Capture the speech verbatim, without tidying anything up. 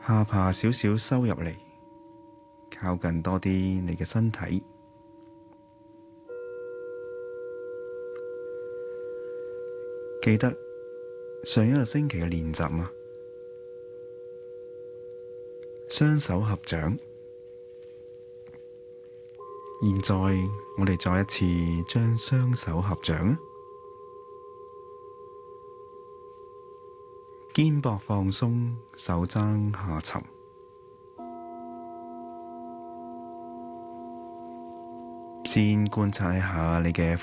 下巴少少收入嚟，靠近多啲你嘅身體。記得上一個星期嘅練習嗎？雙手合掌。現在我哋再一次將雙手合掌，肩膊放鬆，手踭下沉。先觀察一下你嘅